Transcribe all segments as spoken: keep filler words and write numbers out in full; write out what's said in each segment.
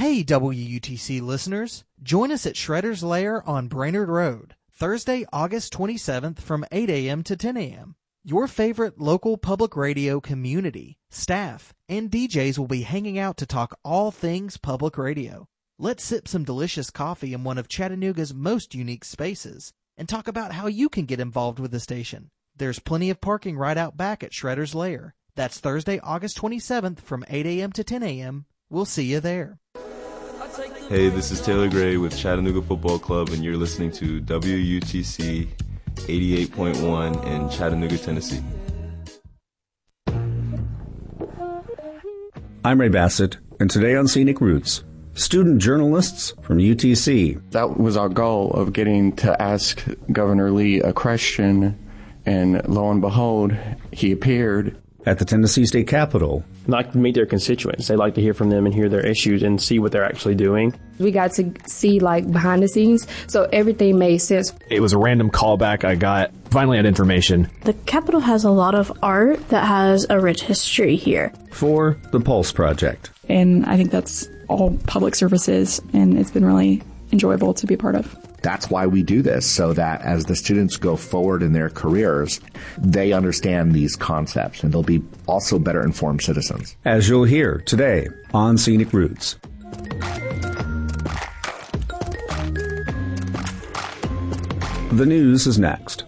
Hey, W U T C listeners. Join us at Shredder's Lair on Brainerd Road, Thursday, August twenty-seventh from eight a.m. to ten a.m. Your favorite local public radio community, staff, and D Js will be hanging out to talk all things public radio. Let's sip some delicious coffee in one of Chattanooga's most unique spaces and talk about how you can get involved with the station. There's plenty of parking right out back at Shredder's Lair. That's Thursday, August twenty-seventh from eight a.m. to ten a.m. We'll see you there. Hey, this is Taylor Gray with Chattanooga Football Club, and you're listening to W U T C eighty-eight point one in Chattanooga, Tennessee. I'm Ray Bassett, and today on Scenic Roots, student journalists from U T C. That was our goal of getting to ask Governor Lee a question, and lo and behold, he appeared. At the Tennessee State Capitol. Like to meet their constituents. They like to hear from them and hear their issues and see what they're actually doing. We got to see, like, behind the scenes, so everything made sense. It was a random callback I got. Finally had information. The Capitol has a lot of art that has a rich history here. For the Pulse Project. And I think that's all public services, and it's been really enjoyable to be a part of. That's why we do this, so that as the students go forward in their careers, they understand these concepts, and they'll be also better informed citizens. As you'll hear today on Scenic Roots. The news is next.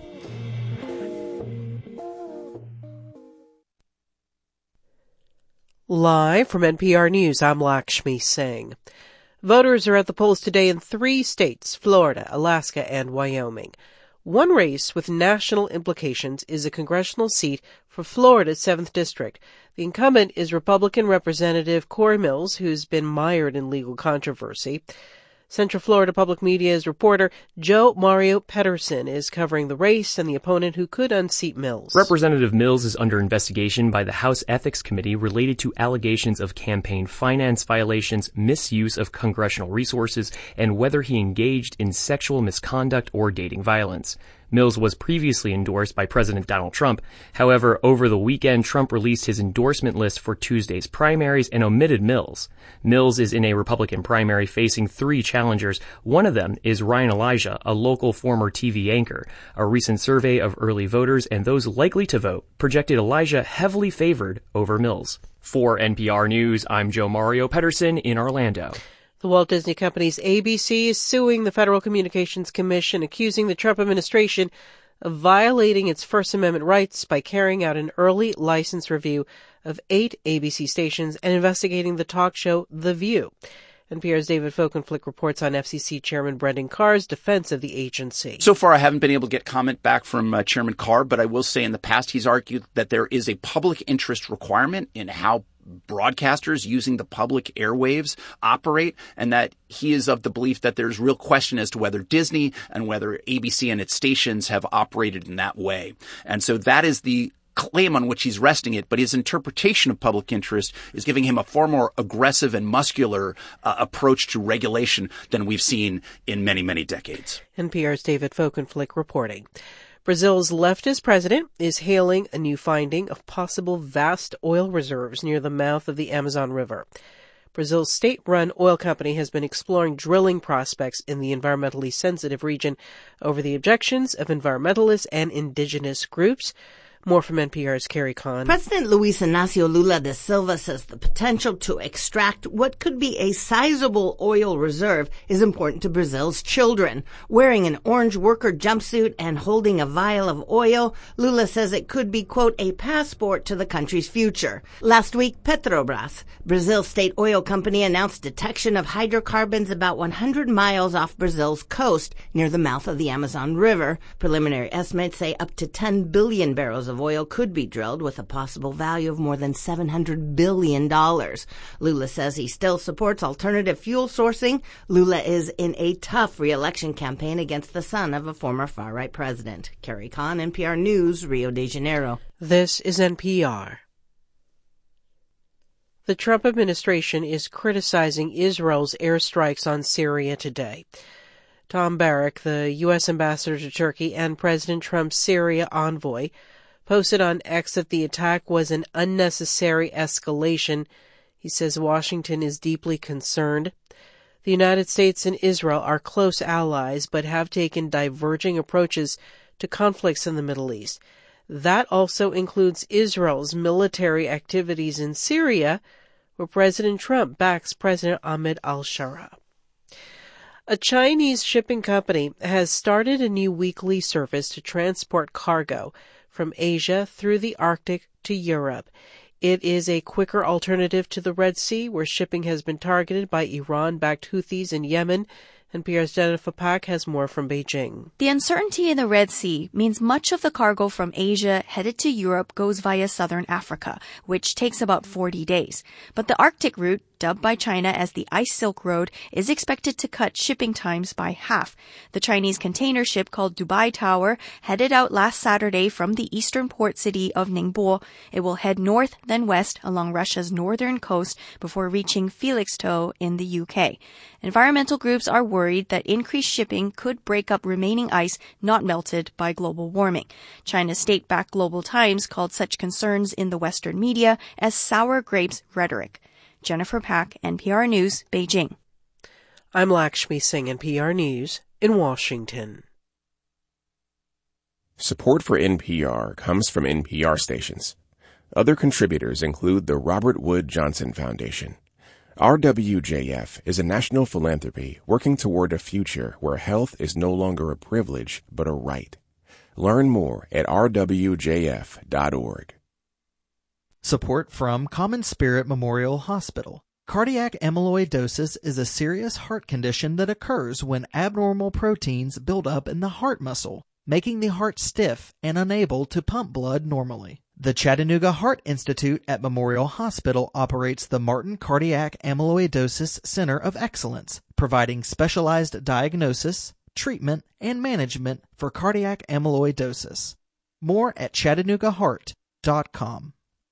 Live from N P R News, I'm Lakshmi Singh. Voters are at the polls today in three states, Florida, Alaska, and Wyoming. One race with national implications is a congressional seat for Florida's seventh District. The incumbent is Republican Representative Corey Mills, who's been mired in legal controversy. Central Florida Public Media's reporter Joe Mario Pedersen is covering the race and the opponent who could unseat Mills. Representative Mills is under investigation by the House Ethics Committee related to allegations of campaign finance violations, misuse of congressional resources, and whether he engaged in sexual misconduct or dating violence. Mills was previously endorsed by President Donald Trump. However, over the weekend, Trump released his endorsement list for Tuesday's primaries and omitted Mills. Mills is in a Republican primary facing three challengers. One of them is Ryan Elijah, a local former T V anchor. A recent survey of early voters and those likely to vote projected Elijah heavily favored over Mills. For N P R News, I'm Joe Mario Pedersen in Orlando. The Walt Disney Company's A B C is suing the Federal Communications Commission, accusing the Trump administration of violating its First Amendment rights by carrying out an early license review of eight A B C stations and investigating the talk show The View. N P R's David Folkenflik reports on F C C Chairman Brendan Carr's defense of the agency. So far, I haven't been able to get comment back from uh, Chairman Carr, but I will say in the past he's argued that there is a public interest requirement in how broadcasters using the public airwaves operate, and that he is of the belief that there's real question as to whether Disney and whether A B C and its stations have operated in that way. And so that is the claim on which he's resting it, but his interpretation of public interest is giving him a far more aggressive and muscular uh, approach to regulation than we've seen in many, many decades. N P R's David Folkenflik reporting. Brazil's leftist president is hailing a new finding of possible vast oil reserves near the mouth of the Amazon River. Brazil's state-run oil company has been exploring drilling prospects in the environmentally sensitive region over the objections of environmentalists and indigenous groups. More from N P R's Carrie Kahn. President Luiz Inácio Lula da Silva says the potential to extract what could be a sizable oil reserve is important to Brazil's children. Wearing an orange worker jumpsuit and holding a vial of oil, Lula says it could be, quote, a passport to the country's future. Last week, Petrobras, Brazil's state oil company, announced detection of hydrocarbons about one hundred miles off Brazil's coast near the mouth of the Amazon River. Preliminary estimates say up to ten billion barrels of of oil could be drilled with a possible value of more than seven hundred billion dollars. Lula says he still supports alternative fuel sourcing. Lula is in a tough re-election campaign against the son of a former far-right president. Carrie Kahn, N P R News, Rio de Janeiro. This is N P R. The Trump administration is criticizing Israel's airstrikes on Syria today. Tom Barrack, the U S ambassador to Turkey and President Trump's Syria envoy, posted on X that the attack was an unnecessary escalation. He says Washington is deeply concerned. The United States and Israel are close allies, but have taken diverging approaches to conflicts in the Middle East. That also includes Israel's military activities in Syria, where President Trump backs President Ahmed al-Shara. A Chinese shipping company has started a new weekly service to transport cargo from Asia through the Arctic to Europe. It is a quicker alternative to the Red Sea, where shipping has been targeted by Iran-backed Houthis in Yemen. N P R's Jennifer Pack has more from Beijing. The uncertainty in the Red Sea means much of the cargo from Asia headed to Europe goes via southern Africa, which takes about forty days. But the Arctic route, dubbed by China as the Ice Silk Road, is expected to cut shipping times by half. The Chinese container ship called Dubai Tower headed out last Saturday from the eastern port city of Ningbo. It will head north, then west along Russia's northern coast before reaching Felixstowe in the U K. Environmental groups are worried that increased shipping could break up remaining ice not melted by global warming. China's state-backed Global Times called such concerns in the Western media as sour grapes rhetoric. Jennifer Pack, N P R News, Beijing. I'm Lakshmi Singh, N P R News, in Washington. Support for N P R comes from N P R stations. Other contributors include the Robert Wood Johnson Foundation. R W J F is a national philanthropy working toward a future where health is no longer a privilege but a right. Learn more at r w j f dot org. Support from Common Spirit Memorial Hospital. Cardiac amyloidosis is a serious heart condition that occurs when abnormal proteins build up in the heart muscle, making the heart stiff and unable to pump blood normally. The Chattanooga Heart Institute at Memorial Hospital operates the Martin Cardiac Amyloidosis Center of Excellence, providing specialized diagnosis, treatment, and management for cardiac amyloidosis. More at chattanooga heart dot com.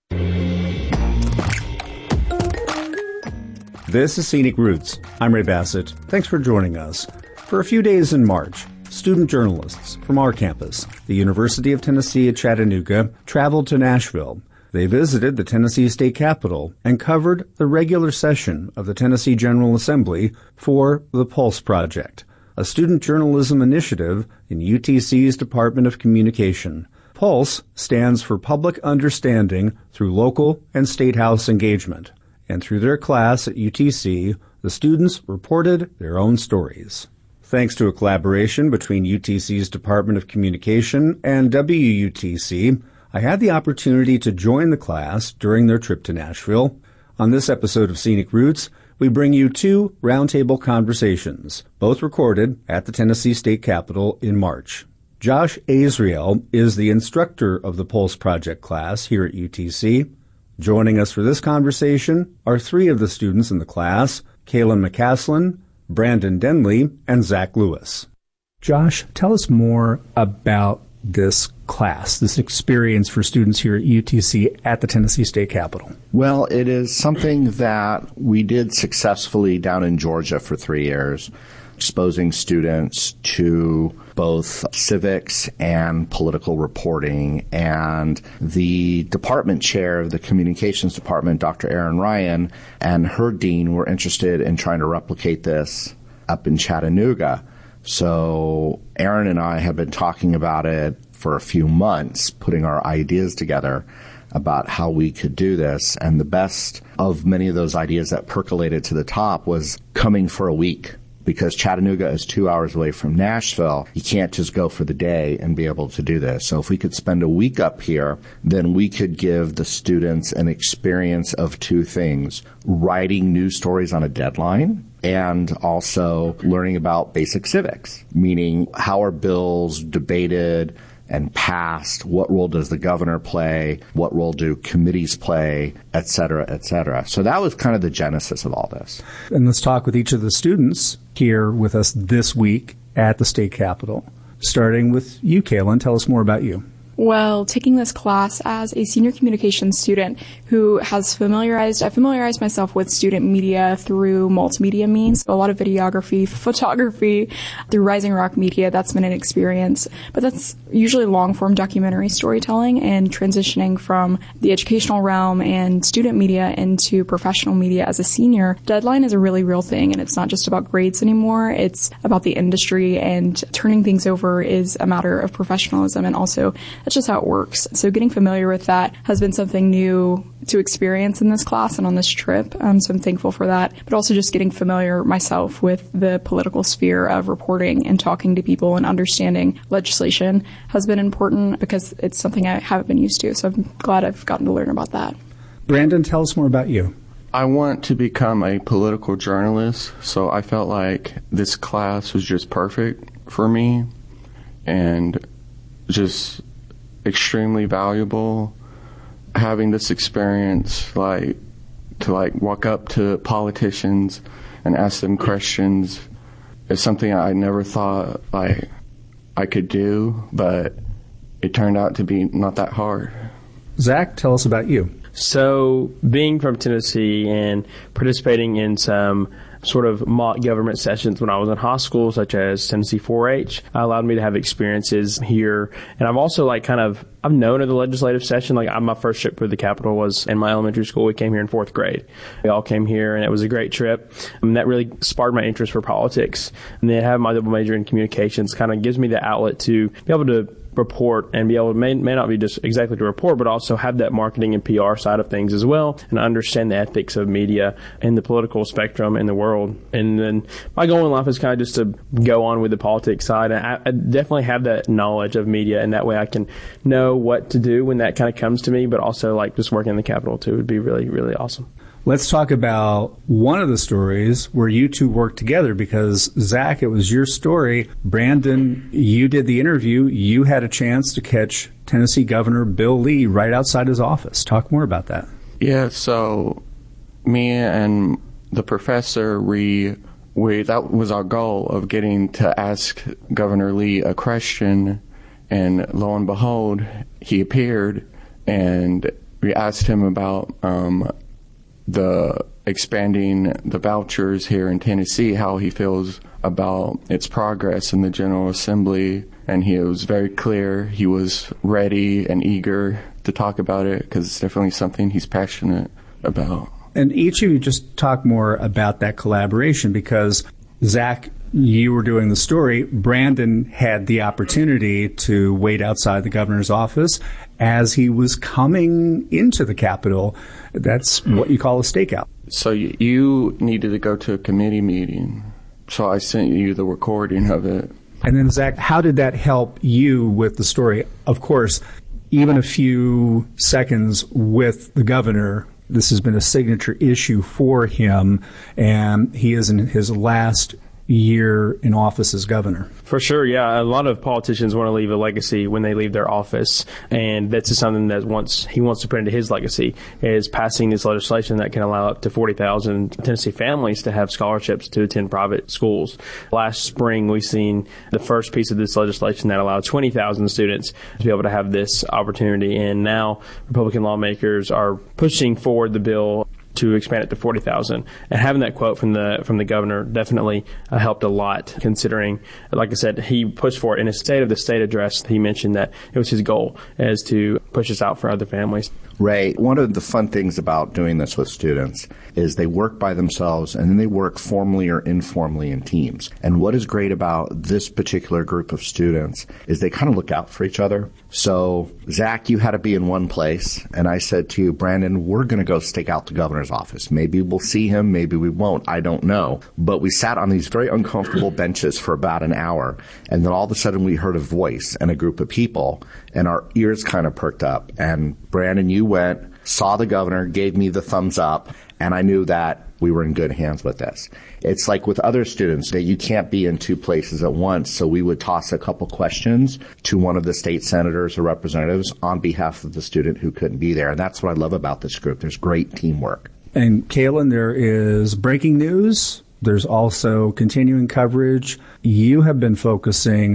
This is Scenic Roots. I'm Ray Bassett. Thanks for joining us. For a few days in March, student journalists from our campus, the University of Tennessee at Chattanooga, traveled to Nashville. They visited the Tennessee State Capitol and covered the regular session of the Tennessee General Assembly for the Pulse Project, a student journalism initiative in U T C's Department of Communication. Pulse stands for Public Understanding Through Local and State House Engagement. And through their class at U T C, the students reported their own stories. Thanks to a collaboration between U T C's Department of Communication and W U T C, I had the opportunity to join the class during their trip to Nashville. On this episode of Scenic Roots, we bring you two roundtable conversations, both recorded at the Tennessee State Capitol in March. Josh Azriel is the instructor of the Pulse Project class here at U T C. Joining us for this conversation are three of the students in the class, Kaylin McCaslin, Brandon Denley, and Zach Lewis. Josh, tell us more about this class, this experience for students here at U T C at the Tennessee State Capitol. Well, it is something that we did successfully down in Georgia for three years, exposing students to both civics and political reporting. And the department chair of the communications department, Doctor Erin Ryan, and her dean were interested in trying to replicate this up in Chattanooga. So Erin and I have been talking about it for a few months, putting our ideas together about how we could do this. And the best of many of those ideas that percolated to the top was coming for a week. Because Chattanooga is two hours away from Nashville, you can't just go for the day and be able to do this. So if we could spend a week up here, then we could give the students an experience of two things: writing news stories on a deadline, and also learning about basic civics, meaning how are bills debated and passed, what role does the governor play, what role do committees play, et cetera, et cetera. So that was kind of the genesis of all this. And let's talk with each of the students here with us this week at the state capitol. Starting with you, Kaylin, tell us more about you. Well, taking this class as a senior communications student who has familiarized, I familiarized myself with student media through multimedia means, a lot of videography, photography, through Rising Rock Media. That's been an experience, but that's usually long-form documentary storytelling, and transitioning from the educational realm and student media into professional media as a senior. Deadline is a really real thing, and it's not just about grades anymore. It's about the industry, and turning things over is a matter of professionalism, and also that's just how it works. So getting familiar with that has been something new to experience in this class and on this trip. Um, so I'm thankful for that. But also just getting familiar myself with the political sphere of reporting and talking to people and understanding legislation has been important, because it's something I haven't been used to. So I'm glad I've gotten to learn about that. Brandon, tell us more about you. I want to become a political journalist, so I felt like this class was just perfect for me and just extremely valuable. Having this experience, like, to like walk up to politicians and ask them questions is something I never thought like I could do, but it turned out to be not that hard. Zach, tell us about you. So, being from Tennessee and participating in some sort of mock government sessions when I was in high school, such as Tennessee four H, allowed me to have experiences here. And I've also like kind of, I've known of the legislative session. Like I, my first trip to the Capitol was in my elementary school. We came here in fourth grade. We all came here, and it was a great trip. And that really sparked my interest for politics. And then having my double major in communications kind of gives me the outlet to be able to report and be able to, may, may not be just exactly to report, but also have that marketing and P R side of things as well, and understand the ethics of media and the political spectrum in the world. And then my goal in life is kind of just to go on with the politics side. And I, I definitely have that knowledge of media, and that way I can know what to do when that kind of comes to me, but also like just working in the Capitol too would be really, really awesome. Let's talk about one of the stories where you two worked together, because, Zach, it was your story. Brandon, you did the interview. You had a chance to catch Tennessee Governor Bill Lee right outside his office. Talk more about that. Yeah, so me and the professor, we, we that was our goal of getting to ask Governor Lee a question, and lo and behold, he appeared, and we asked him about um, the expanding the vouchers here in Tennessee, how he feels about its progress in the General Assembly, and he was very clear. He was ready and eager to talk about it, because it's definitely something he's passionate about. And each of you just talk more about that collaboration, because, Zach, you were doing the story. Brandon had the opportunity to wait outside the governor's office as he was coming into the Capitol. That's what you call a stakeout. So you needed to go to a committee meeting, so I sent you the recording of it. And then, Zach, how did that help you with the story? Of course, even a few seconds with the governor, this has been a signature issue for him, and he is in his last year in office as governor. For sure, yeah. A lot of politicians want to leave a legacy when they leave their office, and that's just something that once he wants to put into his legacy is passing this legislation that can allow up to forty thousand Tennessee families to have scholarships to attend private schools. Last spring, we've seen the first piece of this legislation that allowed twenty thousand students to be able to have this opportunity, and now Republican lawmakers are pushing forward the bill to expand it to forty thousand. And having that quote from the from the governor definitely uh, helped a lot, considering, like I said, he pushed for it. In his State of the State address, he mentioned that it was his goal as to push this out for other families. Ray, one of the fun things about doing this with students is they work by themselves, and then they work formally or informally in teams. And what is great about this particular group of students is they kind of look out for each other. So, Zach, you had to be in one place, and I said to you, Brandon, we're going to go stake out the governor's office. Maybe we'll see him, maybe we won't, I don't know. But we sat on these very uncomfortable benches for about an hour, and then all of a sudden we heard a voice and a group of people, and our ears kind of perked up. And Brandon, you went, saw the governor, gave me the thumbs up, and I knew that we were in good hands with this. It's like with other students that you can't be in two places at once, so we would toss a couple questions to one of the state senators or representatives on behalf of the student who couldn't be there. And that's what I love about this group. There's great teamwork. And Kaylin, there is breaking news. There's also continuing coverage. You have been focusing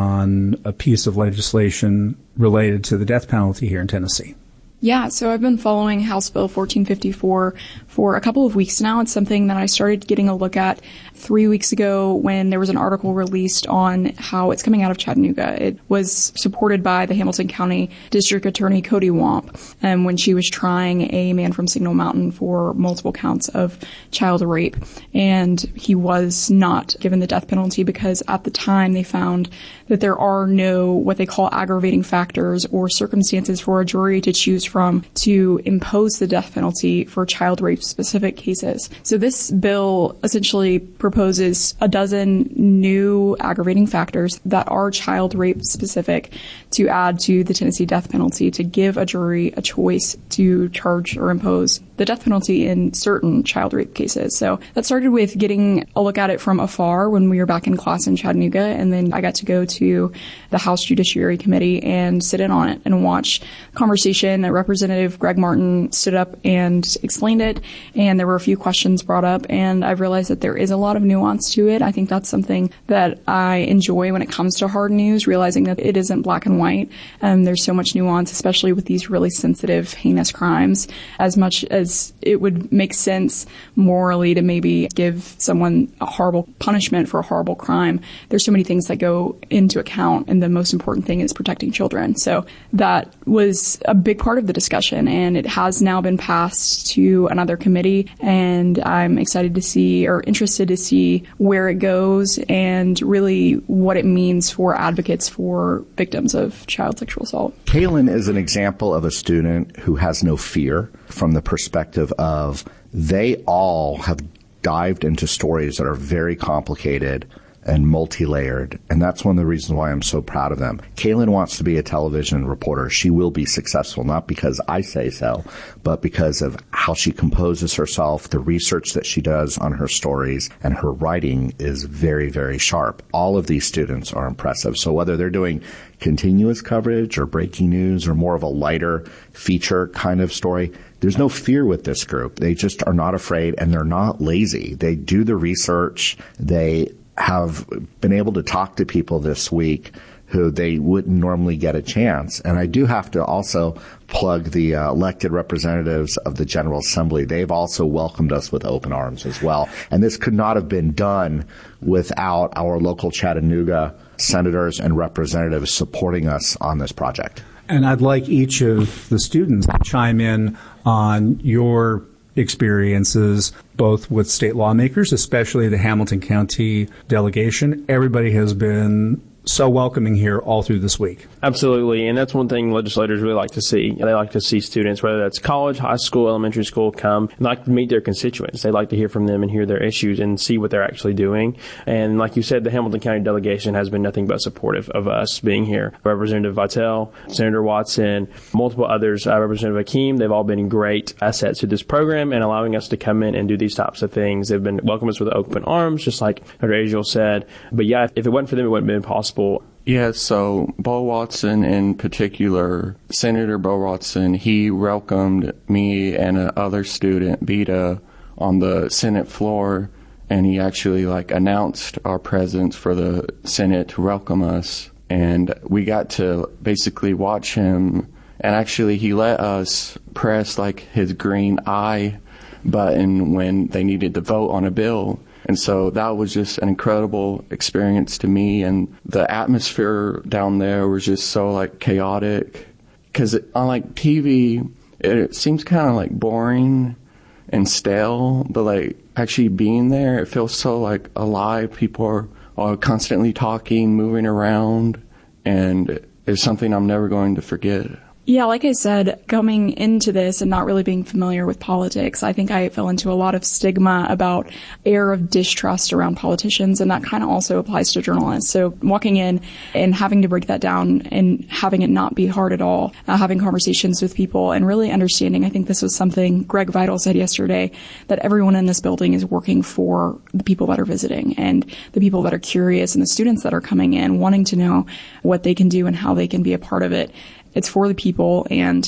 on a piece of legislation related to the death penalty here in Tennessee. Yeah, so I've been following House Bill fourteen fifty-four for a couple of weeks now. It's something that I started getting a look at three weeks ago when there was an article released on how it's coming out of Chattanooga. It was supported by the Hamilton County District Attorney Cody Wamp, and when she was trying a man from Signal Mountain for multiple counts of child rape. And he was not given the death penalty because at the time they found that there are no what they call aggravating factors or circumstances for a jury to choose from to impose the death penalty for child rape specific cases. So this bill essentially proposes a dozen new aggravating factors that are child rape specific to add to the Tennessee death penalty to give a jury a choice to charge or impose the death penalty in certain child rape cases. So that started with getting a look at it from afar when we were back in class in Chattanooga, and then I got to go to the House Judiciary Committee and sit in on it and watch the conversation. Representative Greg Martin stood up and explained it, and there were a few questions brought up, and I've realized that there is a lot of nuance to it. I think that's something that I enjoy when it comes to hard news, realizing that it isn't black and white. Um, there's so much nuance, especially with these really sensitive, heinous crimes. As much as it would make sense morally to maybe give someone a horrible punishment for a horrible crime, there's so many things that go into account, and the most important thing is protecting children. So that was a big part of the discussion, and it has now been passed to another committee, and I'm excited to see or interested to see where it goes and really what it means for advocates for victims of child sexual assault. Kaylin is an example of a student who has no fear from the perspective of they all have dived into stories that are very complicated and multi-layered, and that's one of the reasons why I'm so proud of them. Kaylin wants to be a television reporter. She will be successful, not because I say so, but because of how she composes herself, the research that she does on her stories, and her writing is very, very sharp. All of these students are impressive. So whether they're doing continuous coverage or breaking news or more of a lighter feature kind of story, there's no fear with this group. They just are not afraid, and they're not lazy. They do the research. They have been able to talk to people this week who they wouldn't normally get a chance. And I do have to also plug the uh, elected representatives of the General Assembly. They've also welcomed us with open arms as well. And this could not have been done without our local Chattanooga senators and representatives supporting us on this project. And I'd like each of the students to chime in on your experiences, both with state lawmakers, especially the Hamilton County delegation. Everybody has been so welcoming here all through this week. Absolutely, and that's one thing legislators really like to see. They like to see students, whether that's college, high school, elementary school, come and like to meet their constituents. They like to hear from them and hear their issues and see what they're actually doing. And like you said, the Hamilton County delegation has been nothing but supportive of us being here. Representative Vitale, Senator Watson, multiple others, uh, Representative Hakeem, they've all been great assets to this program and allowing us to come in and do these types of things. They've been welcoming us with open arms, just like Doctor Aziel said. But yeah, if it wasn't for them, it wouldn't have been possible. Yeah, so Bo Watson in particular, Senator Bo Watson, he welcomed me and another student, Beta, on the Senate floor, and he actually like announced our presence for the Senate to welcome us. And we got to basically watch him, and actually he let us press like his green I button when they needed to vote on a bill. And so that was just an incredible experience to me. And the atmosphere down there was just so like chaotic. Because on like T V, it seems kind of like boring and stale. But like actually being there, it feels so like alive. People are, are constantly talking, moving around. And it's something I'm never going to forget. Yeah, like I said, coming into this and not really being familiar with politics, I think I fell into a lot of stigma about air of distrust around politicians, and that kind of also applies to journalists. So walking in and having to break that down and having it not be hard at all, uh, having conversations with people and really understanding, I think this was something Greg Vidal said yesterday, that everyone in this building is working for the people that are visiting and the people that are curious and the students that are coming in, wanting to know what they can do and how they can be a part of it. It's for the people, and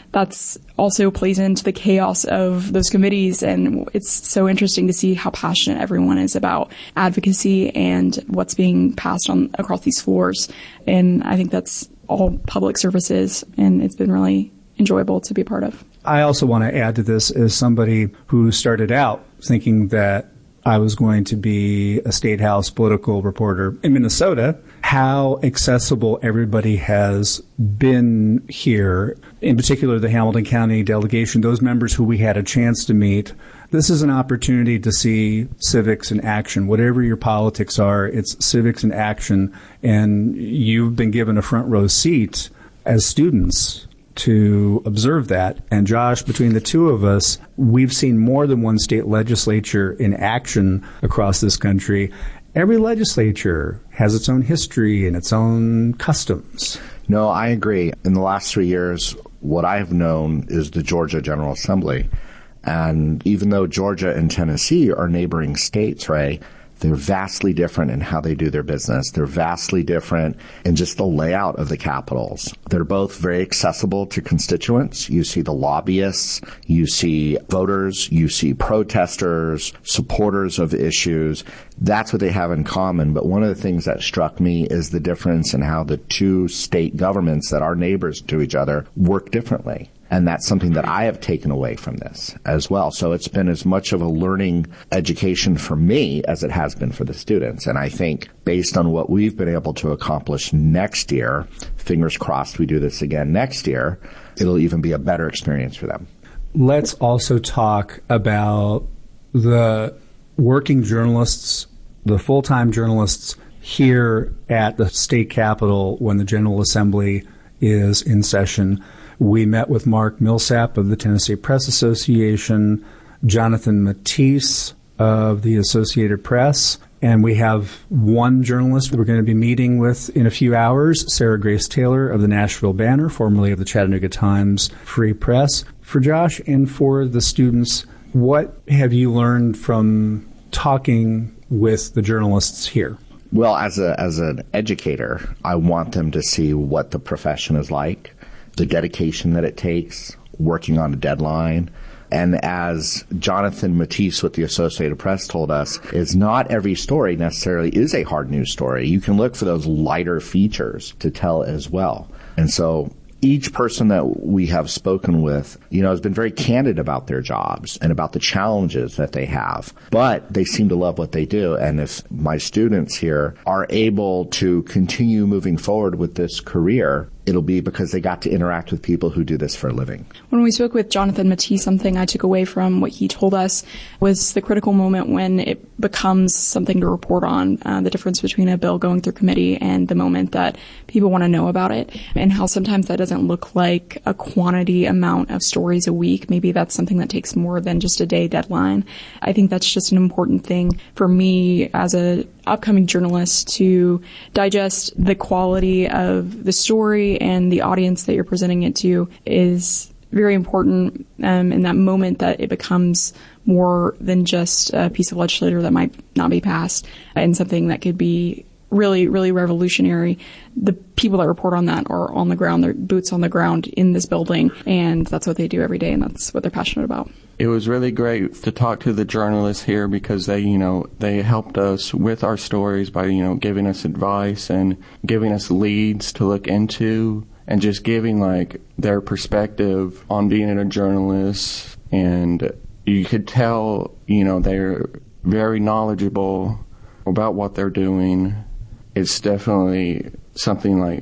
that's also plays into the chaos of those committees. And it's so interesting to see how passionate everyone is about advocacy and what's being passed on across these floors. And I think that's all public services, and it's been really enjoyable to be a part of. I also want to add to this as somebody who started out thinking that I was going to be a State House political reporter in Minnesota, how accessible everybody has been here, in particular the Hamilton County delegation, those members who we had a chance to meet. This is an opportunity to see civics in action. Whatever your politics are, it's civics in action, and you've been given a front row seat as students to observe that. And Josh, between the two of us, we've seen more than one state legislature in action across this country. Every legislature has its own history and its own customs. No, I agree. In the last three years, what I've known is the Georgia General Assembly. And even though Georgia and Tennessee are neighboring states, Ray, they're vastly different in how they do their business. They're vastly different in just the layout of the capitals. They're both very accessible to constituents. You see the lobbyists, you see voters, you see protesters, supporters of issues. That's what they have in common. But one of the things that struck me is the difference in how the two state governments that are neighbors to each other work differently. And that's something that I have taken away from this as well. So it's been as much of a learning education for me as it has been for the students. And I think based on what we've been able to accomplish next year, fingers crossed we do this again next year, it'll even be a better experience for them. Let's also talk about the working journalists, the full-time journalists here at the state capitol when the General Assembly is in session. We met with Mark Millsap of the Tennessee Press Association, Jonathan Matisse of the Associated Press, and we have one journalist we're going to be meeting with in a few hours, Sarah Grace Taylor of the Nashville Banner, formerly of the Chattanooga Times Free Press. For Josh and for the students, what have you learned from talking with the journalists here? Well, as a as an educator, I want them to see what the profession is like, the dedication that it takes, working on a deadline. And as Jonathan Matisse with the Associated Press told us, is not every story necessarily is a hard news story. You can look for those lighter features to tell as well. And so each person that we have spoken with, you know, has been very candid about their jobs and about the challenges that they have. But they seem to love what they do. And if my students here are able to continue moving forward with this career, it'll be because they got to interact with people who do this for a living. When we spoke with Jonathan Matisse, something I took away from what he told us was the critical moment when it becomes something to report on, uh, the difference between a bill going through committee and the moment that people want to know about it, and how sometimes that doesn't look like a quantity amount of stories a week. Maybe that's something that takes more than just a day deadline. I think that's just an important thing for me as a upcoming journalist to digest the quality of the story and the audience that you're presenting it to is very important um, in that moment that it becomes more than just a piece of legislation that might not be passed and something that could be really, really revolutionary. The people that report on that are on the ground, they're boots on the ground in this building, and that's what they do every day, and that's what they're passionate about. It was really great to talk to the journalists here because they, you know, they helped us with our stories by, you know, giving us advice and giving us leads to look into and just giving, like, their perspective on being a journalist. And you could tell, you know, they're very knowledgeable about what they're doing. It's definitely something, like,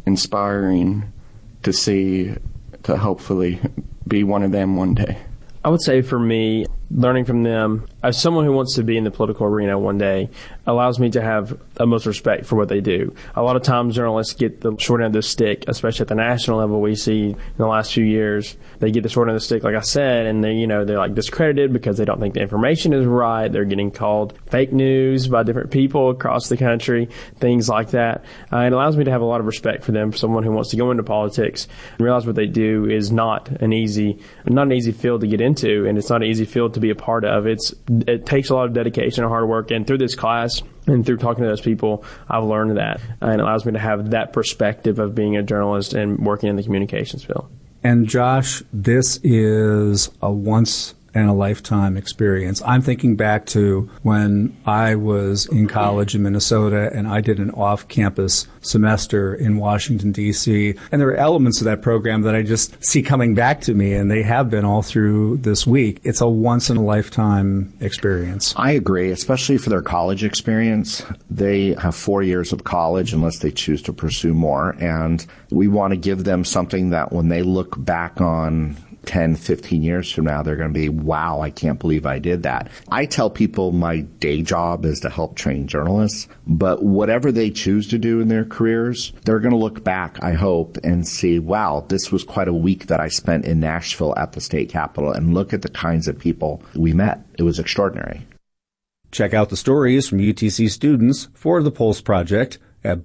inspiring to see, to hopefully be one of them one day. I would say for me, learning from them, as someone who wants to be in the political arena one day, allows me to have utmost respect for what they do. A lot of times journalists get the short end of the stick, especially at the national level. We see in the last few years, they get the short end of the stick, like I said, and they, you know, they're like discredited because they don't think the information is right. They're getting called fake news by different people across the country, things like that. Uh, it allows me to have a lot of respect for them, for someone who wants to go into politics and realize what they do is not an easy, not an easy field to get into, and it's not an easy field to be a part of. It's it takes a lot of dedication and hard work, and through this class and through talking to those people, I've learned that, and it allows me to have that perspective of being a journalist and working in the communications field. And Josh, this is a once and a lifetime experience. I'm thinking back to when I was in college in Minnesota and I did an off-campus semester in Washington, D C, and there are elements of that program that I just see coming back to me, and they have been all through this week. It's a once-in-a-lifetime experience. I agree, especially for their college experience. They have four years of college unless they choose to pursue more, and we want to give them something that when they look back on ten, fifteen years from now, they're going to be, wow, I can't believe I did that. I tell people my day job is to help train journalists, but whatever they choose to do in their careers, they're going to look back, I hope, and see, wow, this was quite a week that I spent in Nashville at the state capitol, and look at the kinds of people we met. It was extraordinary. Check out the stories from U T C students for the Pulse Project at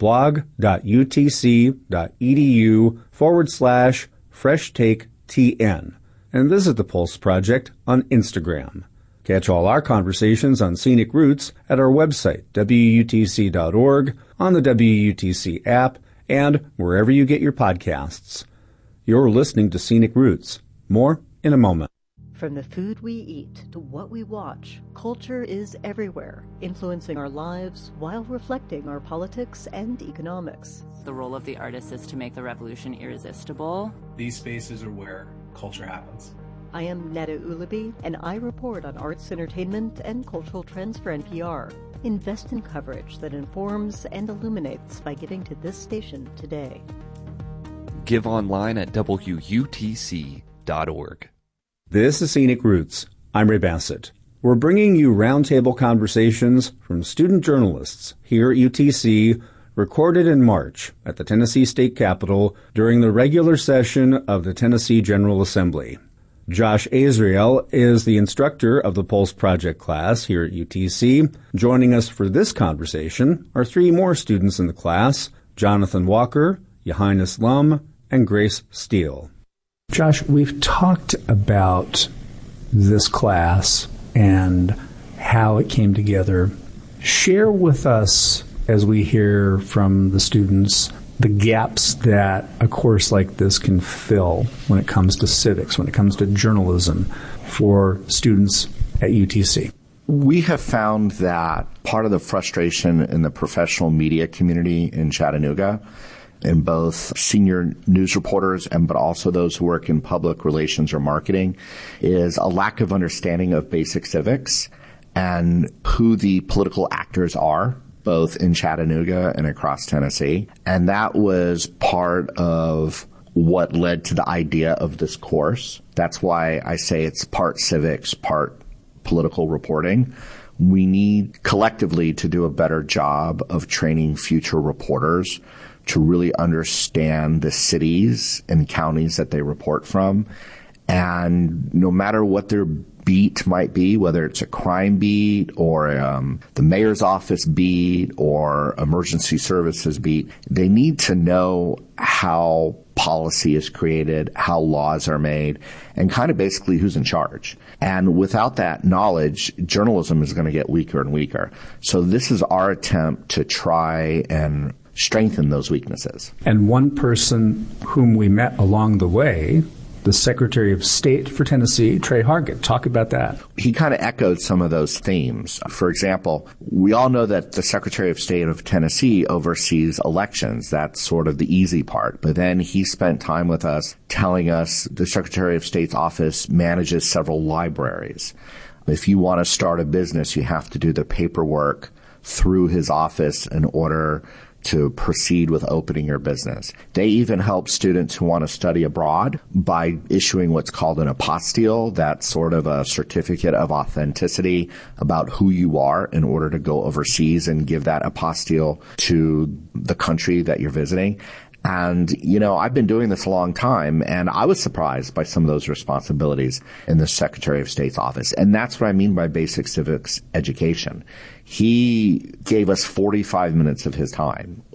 blog.utc.edu forward slash fresh take T N, and visit the Pulse Project on Instagram. Catch all our conversations on Scenic Roots at our website, W U T C dot org, on the W U T C app, and wherever you get your podcasts. You're listening to Scenic Roots. More in a moment. From the food we eat to what we watch, culture is everywhere, influencing our lives while reflecting our politics and economics. The role of the artist is to make the revolution irresistible. These spaces are where culture happens. I am Netta Ulaby, and I report on arts, entertainment, and cultural trends for N P R. Invest in coverage that informs and illuminates by giving to this station today. Give online at W U T C dot org. This is Scenic Roots. I'm Ray Bassett. We're bringing you roundtable conversations from student journalists here at U T C, recorded in March at the Tennessee State Capitol during the regular session of the Tennessee General Assembly. Josh Azriel is the instructor of the Pulse Project class here at U T C. Joining us for this conversation are three more students in the class, Jonathan Walker, Johannes Lum, and Grace Steele. Josh, we've talked about this class and how it came together. Share with us, as we hear from the students, the gaps that a course like this can fill when it comes to civics, when it comes to journalism for students at U T C. We have found that part of the frustration in the professional media community in Chattanooga, in both senior news reporters and but also those who work in public relations or marketing, is a lack of understanding of basic civics and who the political actors are, both in Chattanooga and across Tennessee. And that was part of what led to the idea of this course. That's why I say it's part civics, part political reporting. We need collectively to do a better job of training future reporters to really understand the cities and counties that they report from. And no matter what their beat might be, whether it's a crime beat or um, the mayor's office beat or emergency services beat, they need to know how policy is created, how laws are made, and kind of basically who's in charge. And without that knowledge, journalism is going to get weaker and weaker. So this is our attempt to try and strengthen those weaknesses. And one person whom we met along the way, the Secretary of State for Tennessee, Trey Hargett. Talk about that. He kind of echoed some of those themes. For example, we all know that the Secretary of State of Tennessee oversees elections. That's sort of the easy part. But then he spent time with us telling us the Secretary of State's office manages several libraries. If you want to start a business, you have to do the paperwork through his office in order to proceed with opening your business. They even help students who want to study abroad by issuing what's called an apostille. That's sort of a certificate of authenticity about who you are in order to go overseas and give that apostille to the country that you're visiting. And, you know, I've been doing this a long time, and I was surprised by some of those responsibilities in the Secretary of State's office. And that's what I mean by basic civics education. He gave us forty-five minutes of his time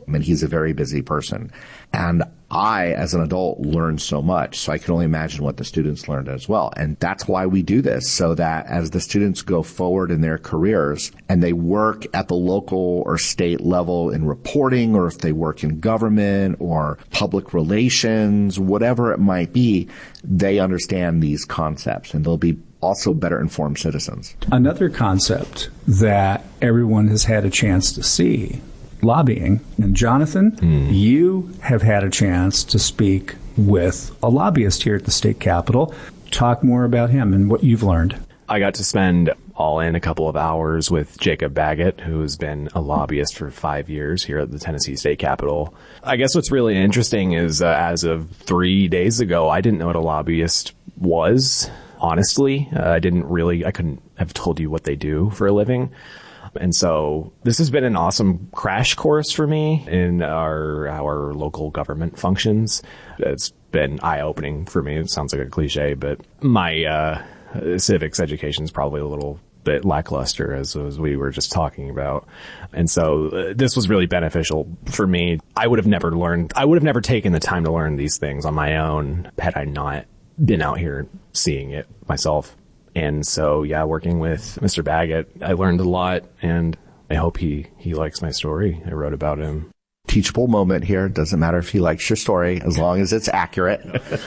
I mean, he's a very busy person. And I, as an adult, learned so much, so I can only imagine what the students learned as well. And that's why we do this, so that as the students go forward in their careers and they work at the local or state level in reporting, or if they work in government or public relations, whatever it might be, they understand these concepts and they'll be also better informed citizens. Another concept that everyone has had a chance to see, lobbying. And Jonathan, mm. you have had a chance to speak with a lobbyist here at the state capitol. Talk more about him and what you've learned. I got to spend all in a couple of hours with Jacob Baggett, who has been a lobbyist for five years here at the Tennessee State Capitol. I guess what's really interesting is uh, as of three days ago, I didn't know what a lobbyist was. Honestly, uh, I didn't really, I couldn't have told you what they do for a living. And so this has been an awesome crash course for me in our, our local government functions. It's been eye-opening for me. It sounds like a cliche, but my, uh, civics education is probably a little bit lackluster, as, as we were just talking about. And so uh, this was really beneficial for me. I would have never learned, I would have never taken the time to learn these things on my own had I not been out here seeing it myself. And so, yeah, working with Mister Baggett, I learned a lot, and I hope he, he likes my story. I wrote about him. Teachable moment here. Doesn't matter if he likes your story, as long as it's accurate.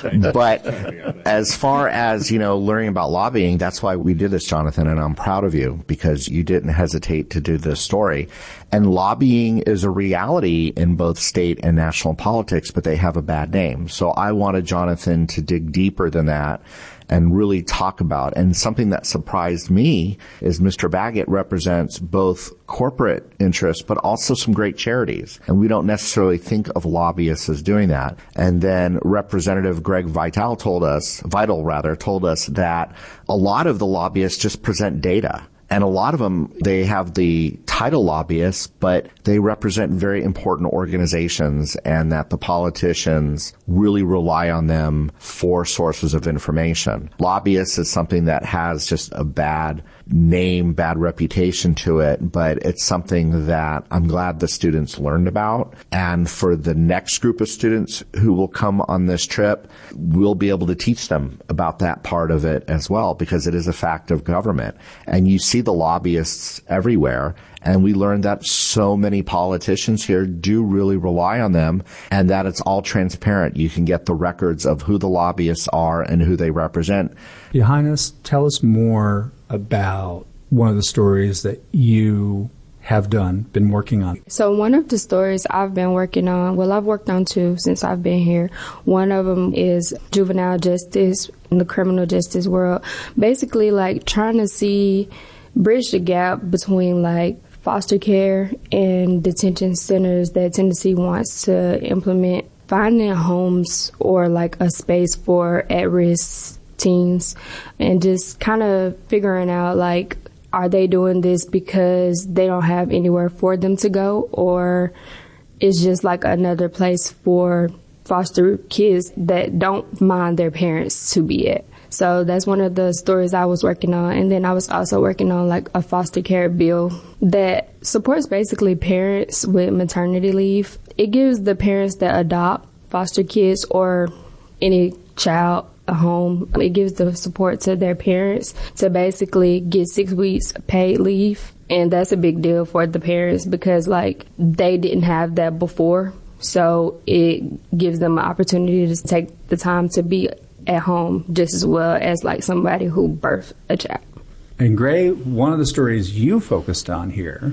But as far as, you know, learning about lobbying, that's why we did this, Jonathan, and I'm proud of you because you didn't hesitate to do this story. And lobbying is a reality in both state and national politics, but they have a bad name. So I wanted Jonathan to dig deeper than that and really talk about. And something that surprised me is Mister Baggett represents both corporate interests, but also some great charities. And we don't necessarily think of lobbyists as doing that. And then Representative Greg Vital told us, Vital rather, told us that a lot of the lobbyists just present data. And a lot of them, they have the title lobbyists, but they represent very important organizations, and that the politicians really rely on them for sources of information. Lobbyists is something that has just a bad name, bad reputation to it, but it's something that I'm glad the students learned about. And for the next group of students who will come on this trip, we'll be able to teach them about that part of it as well, because it is a fact of government. And you see the lobbyists everywhere. And we learned that so many politicians here do really rely on them, and that it's all transparent. You can get the records of who the lobbyists are and who they represent. Johannes, tell us more about one of the stories that you have done, been working on. So one of the stories I've been working on, well, I've worked on two since I've been here. One of them is juvenile justice in the criminal justice world. Basically, like, trying to see, bridge the gap between, like, foster care and detention centers that Tennessee wants to implement, finding homes or like a space for at-risk teens, and just kind of figuring out, like, are they doing this because they don't have anywhere for them to go, or it's just like another place for foster kids that don't mind their parents to be at. So that's one of the stories I was working on. And then I was also working on like a foster care bill that supports basically parents with maternity leave. It gives the parents that adopt foster kids or any child a home. It gives the support to their parents to basically get six weeks paid leave. And that's a big deal for the parents because, like, they didn't have that before. So it gives them an opportunity to take the time to be at home just as well as like somebody who birthed a child. And Gray, one of the stories you focused on here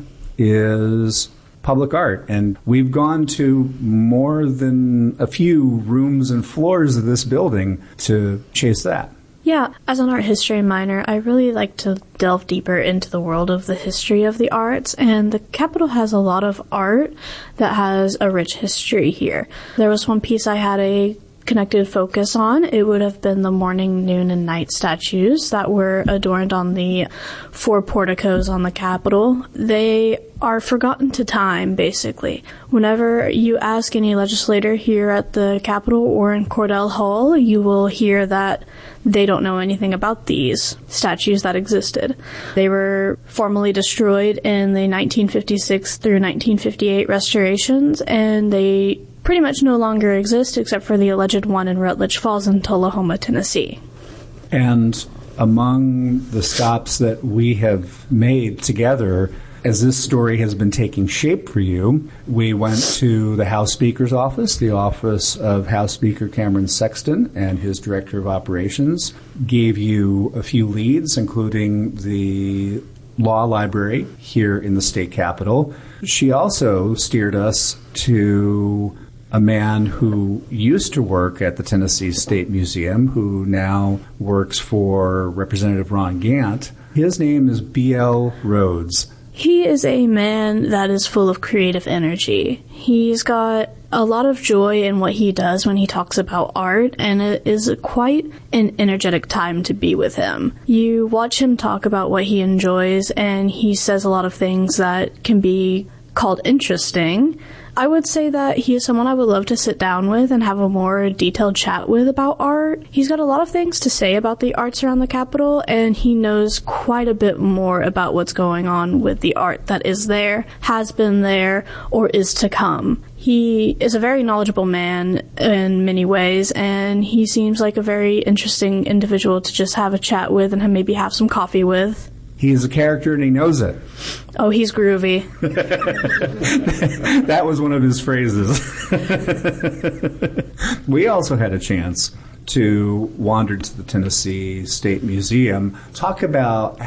is public art. And we've gone to more than a few rooms and floors of this building to chase that. Yeah, as an art history minor, I really like to delve deeper into the world of the history of the arts, and the Capitol has a lot of art that has a rich history here. There was one piece I had a connected focus on, it would have been the morning, noon, and night statues that were adorned on the four porticos on the Capitol. They are forgotten to time, basically. Whenever you ask any legislator here at the Capitol or in Cordell Hall, you will hear that they don't know anything about these statues that existed. They were formally destroyed in the nineteen fifty-six through nineteen fifty-eight restorations, and they pretty much no longer exist except for the alleged one in Rutledge Falls in Tullahoma, Tennessee. And among the stops that we have made together, as this story has been taking shape for you, we went to the House Speaker's office, the office of House Speaker Cameron Sexton and his Director of Operations, gave you a few leads, including the law library here in the state capitol. She also steered us to a man who used to work at the Tennessee State Museum, who now works for Representative Ron Gant. His name is B L Rhodes. He is a man that is full of creative energy. He's got a lot of joy in what he does when he talks about art, and it is quite an energetic time to be with him. You watch him talk about what he enjoys, and he says a lot of things that can be called interesting. I would say that he is someone I would love to sit down with and have a more detailed chat with about art. He's got a lot of things to say about the arts around the Capitol, and he knows quite a bit more about what's going on with the art that is there, has been there, or is to come. He is a very knowledgeable man in many ways, and he seems like a very interesting individual to just have a chat with and maybe have some coffee with. He's a character and he knows it. Oh, he's groovy. That was one of his phrases. We also had a chance to wander to the Tennessee State Museum. Talk about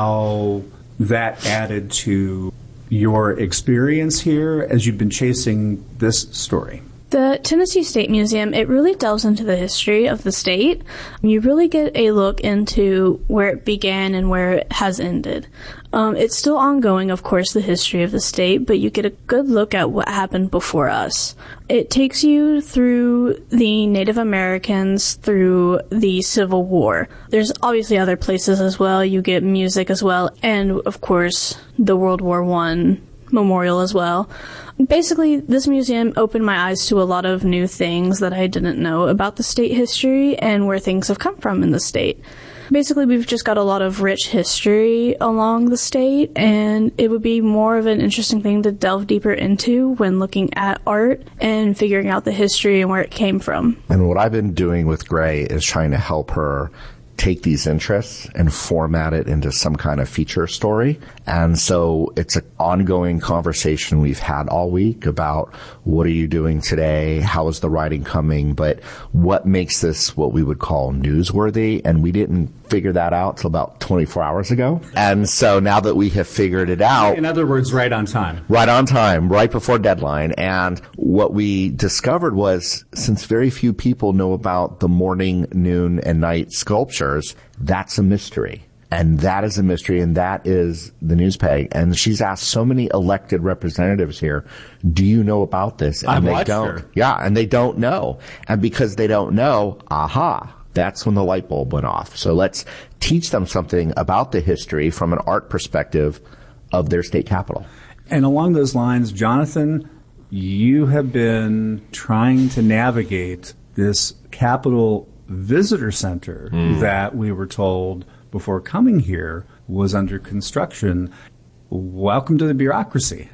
how that added to your experience here as you've been chasing this story. The Tennessee State Museum, it really delves into the history of the state. You really get a look into where it began and where it has ended. Um, it's still ongoing, of course, the history of the state, but you get a good look at what happened before us. It takes you through the Native Americans, through the Civil War. There's obviously other places as well. You get music as well, and, of course, the World War One memorial as well. Basically, this museum opened my eyes to a lot of new things that I didn't know about the state history and where things have come from in the state. Basically, we've just got a lot of rich history along the state, and it would be more of an interesting thing to delve deeper into when looking at art and figuring out the history and where it came from. And what I've been doing with Gray is trying to help her take these interests and format it into some kind of feature story. And so it's an ongoing conversation we've had all week about what are you doing today? How is the writing coming? But what makes this what we would call newsworthy? And we didn't figure that out till about twenty-four hours ago. And so now that we have figured it out. In other words, right on time. Right on time, right before deadline. And what we discovered was, since very few people know about the morning, noon, and night sculptures, that's a mystery. And that is a mystery, and that is the news peg. And she's asked so many elected representatives here, do you know about this? And I've they watched don't. her. Yeah, and they don't know. And because they don't know, aha, that's when the light bulb went off. So let's teach them something about the history from an art perspective of their state capital. And along those lines, Jonathan, you have been trying to navigate this Capitol Visitor Center mm. that we were told before coming here was under construction. Welcome to the bureaucracy.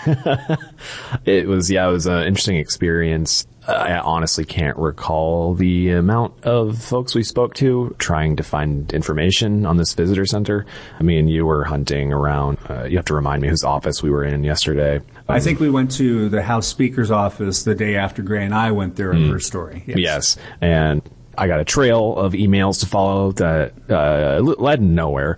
It was, yeah, it was an interesting experience. I honestly can't recall the amount of folks we spoke to trying to find information on this visitor center. I mean, you were hunting around. Uh, you have to remind me whose office we were in yesterday. Um, I think we went to the House Speaker's office the day after Gray and I went there mm, in her story. Yes. yes. And I got a trail of emails to follow that uh, led nowhere.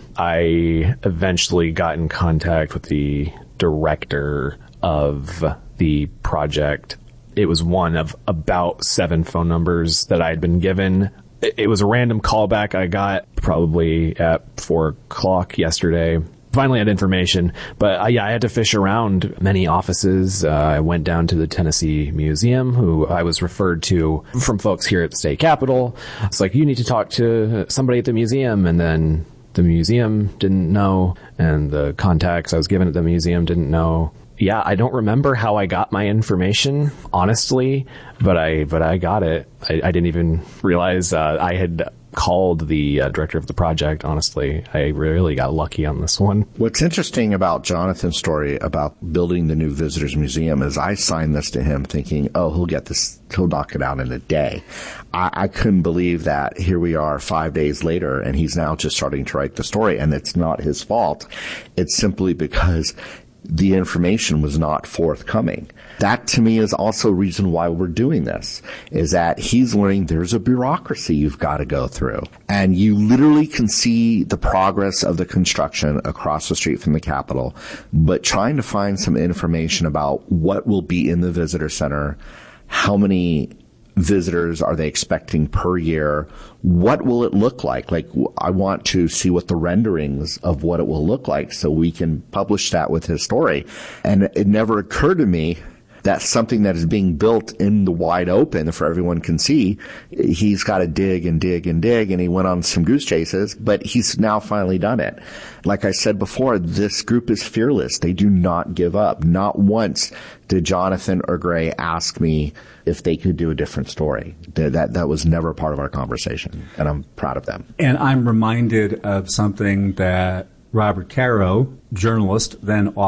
I eventually got in contact with the director of the project. It was one of about seven phone numbers that I had been given. It was a random callback I got probably at four o'clock yesterday finally had information. But uh, yeah, I had to fish around many offices. Uh, I went down to the Tennessee Museum, who I was referred to from folks here at the state capitol. It's like, you need to talk to somebody at the museum. And then the museum didn't know, and the contacts I was given at the museum didn't know. Yeah, I don't remember how I got my information, honestly, but I but I got it. I, I didn't even realize uh, I had called the uh, director of the project, honestly. I really got lucky on this one. What's interesting about Jonathan's story about building the new Visitors Museum is I signed this to him thinking, oh, he'll get this, he'll knock it out in a day. I, I couldn't believe that here we are five days later and he's now just starting to write the story, and it's not his fault. It's simply because the information was not forthcoming. That to me is also a reason why we're doing this, is that he's learning there's a bureaucracy you've got to go through. And you literally can see the progress of the construction across the street from the Capitol, but trying to find some information about what will be in the visitor center, how many visitors are they expecting per year? What will it look like? Like, I want to see what the renderings of what it will look like so we can publish that with his story. And it never occurred to me that something that is being built in the wide open for everyone can see, he's got to dig and dig and dig, and he went on some goose chases, but he's now finally done it. Like I said before, this group is fearless. They do not give up. Not once did Jonathan or Gray ask me if they could do a different story. That, that was never part of our conversation, and I'm proud of them. And I'm reminded of something that Robert Caro, journalist, then